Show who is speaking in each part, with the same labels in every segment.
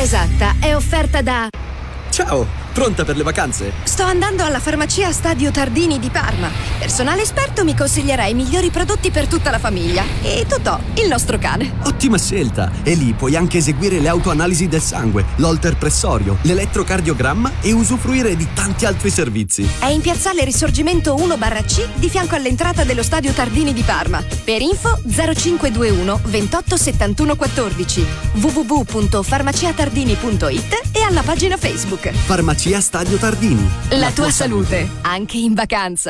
Speaker 1: esatta è offerta da...
Speaker 2: Ciao, pronta per le vacanze?
Speaker 1: Sto andando alla farmacia Stadio Tardini di Parma. Personale esperto mi consiglierà i migliori prodotti per tutta la famiglia. E Totò, il nostro cane.
Speaker 2: Ottima scelta! E lì puoi anche eseguire le autoanalisi del sangue, l'holter pressorio, l'elettrocardiogramma e usufruire di tanti altri servizi.
Speaker 1: È in piazzale Risorgimento 1/C di fianco all'entrata dello Stadio Tardini di Parma. Per info 0521 28 71 14, www.farmaciatardini.it e alla pagina Facebook.
Speaker 2: Farmacia Stadio Tardini.
Speaker 1: La tua salute, anche in vacanza.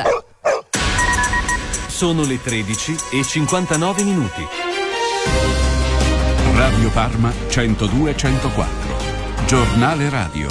Speaker 3: Sono le 13:59.
Speaker 4: Radio Parma 102-104. Giornale radio.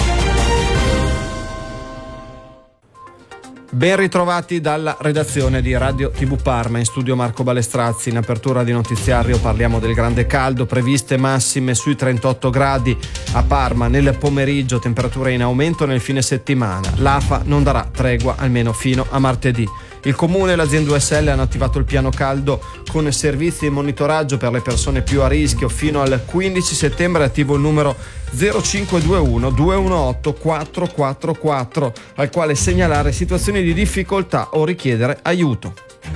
Speaker 5: Ben ritrovati dalla redazione di Radio TV Parma, in studio Marco Balestrazzi. In apertura di notiziario parliamo del grande caldo, previste massime sui 38 gradi a Parma nel pomeriggio, temperature in aumento nel fine settimana. L'AFA non darà tregua almeno fino a martedì. Il comune e l'azienda USL hanno attivato il piano caldo con servizi di monitoraggio per le persone più a rischio. Fino al 15 settembre è attivo il numero 0521 218 444 al quale segnalare situazioni di difficoltà o richiedere aiuto.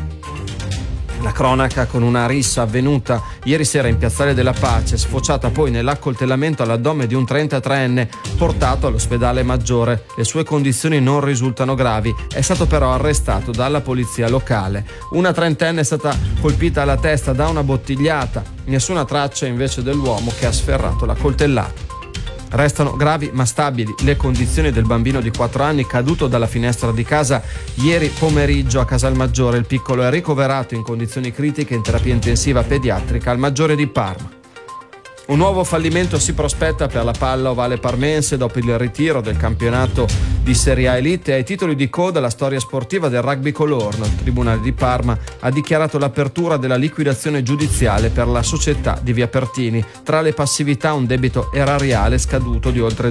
Speaker 5: La cronaca con una rissa avvenuta ieri sera in Piazzale della Pace, sfociata poi nell'accoltellamento all'addome di un 33enne portato all'ospedale Maggiore. Le sue condizioni non risultano gravi, è stato però arrestato dalla polizia locale. Una trentenne è stata colpita alla testa da una bottigliata, nessuna traccia invece dell'uomo che ha sferrato la coltellata. Restano gravi ma stabili le condizioni del bambino di 4 anni caduto dalla finestra di casa ieri pomeriggio a Casalmaggiore. Il piccolo è ricoverato in condizioni critiche in terapia intensiva pediatrica al Maggiore di Parma. Un nuovo fallimento si prospetta per la palla ovale parmense dopo il ritiro del campionato di Serie A Elite. Ai titoli di coda la storia sportiva del rugby colorno. Il Tribunale di Parma ha dichiarato l'apertura della liquidazione giudiziale per la società di Via Pertini. Tra le passività un debito erariale scaduto di oltre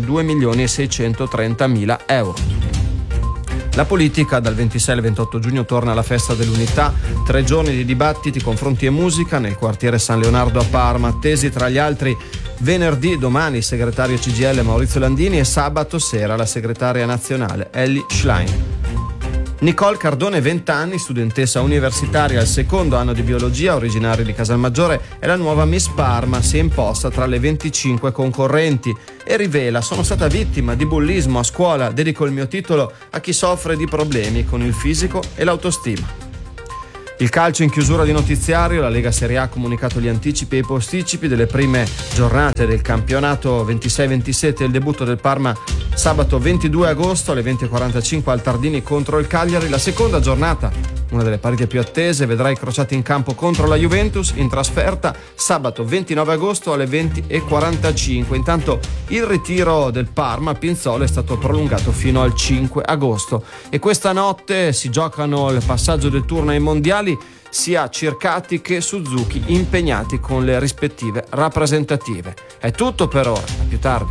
Speaker 5: 2.630.000 euro. La politica dal 26 al 28 giugno torna alla festa dell'unità, 3 giorni di dibattiti, confronti e musica nel quartiere San Leonardo a Parma, attesi tra gli altri venerdì, domani il segretario CGIL Maurizio Landini e sabato sera la segretaria nazionale Elly Schlein. Nicole Cardone, 20 anni, studentessa universitaria al secondo anno di biologia, originaria di Casalmaggiore, è la nuova Miss Parma, si è imposta tra le 25 concorrenti e rivela: sono stata vittima di bullismo a scuola, dedico il mio titolo a chi soffre di problemi con il fisico e l'autostima. Il calcio in chiusura di notiziario, la Lega Serie A ha comunicato gli anticipi e i posticipi delle prime giornate del campionato 26-27 e il debutto del Parma sabato 22 agosto alle 20:45 al Tardini contro il Cagliari. La seconda giornata, una delle partite più attese, vedrà i crociati in campo contro la Juventus in trasferta sabato 29 agosto alle 20:45. Intanto il ritiro del Parma a Pinzolo è stato prolungato fino al 5 agosto e questa notte si giocano il passaggio del turno ai mondiali, sia Circati che Suzuki impegnati con le rispettive rappresentative. È tutto per ora, a più tardi.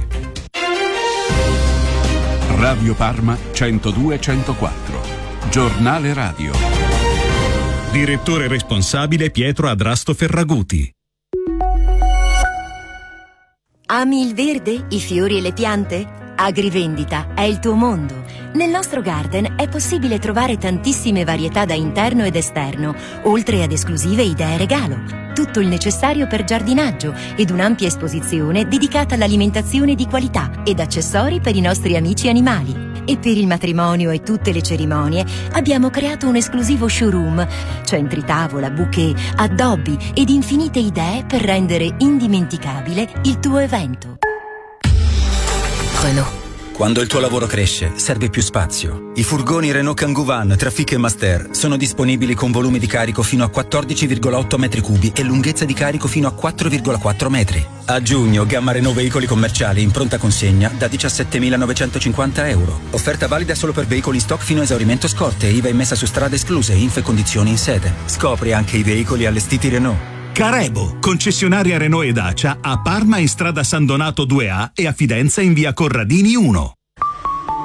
Speaker 4: Radio Parma 102-104. Giornale radio.
Speaker 6: Direttore responsabile Pietro Adrasto Ferraguti.
Speaker 7: Ami il verde, i fiori e le piante? Agrivendita è il tuo mondo. Nel nostro garden è possibile trovare tantissime varietà da interno ed esterno, oltre ad esclusive idee regalo. Tutto il necessario per giardinaggio ed un'ampia esposizione dedicata all'alimentazione di qualità ed accessori per i nostri amici animali. E per il matrimonio e tutte le cerimonie abbiamo creato un esclusivo showroom, centri tavola, bouquet, addobbi ed infinite idee per rendere indimenticabile il tuo evento.
Speaker 8: Renault. Quando il tuo lavoro cresce, serve più spazio. I furgoni Renault Kangoo Van, Trafic e Master sono disponibili con volumi di carico fino a 14,8 metri cubi e lunghezza di carico fino a 4,4 metri. A giugno, gamma Renault veicoli commerciali in pronta consegna da 17.950 euro. Offerta valida solo per veicoli in stock fino a esaurimento scorte, IVA immessa su strade escluse, info e condizioni in sede. Scopri anche i veicoli allestiti Renault.
Speaker 6: Carebo, concessionaria Renault e Dacia a Parma in strada San Donato 2A e a Fidenza in via Corradini 1.